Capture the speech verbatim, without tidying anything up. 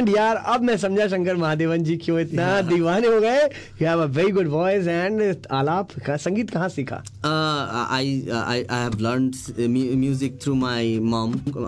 And यार अब मैं समझा शंकर महादेवन जी क्यों इतना दीवाने हो गए. You have a very good voice and आलाप का संगीत कहाँ सीखा? Uh, I I I have learned uh, mu- music through my mom.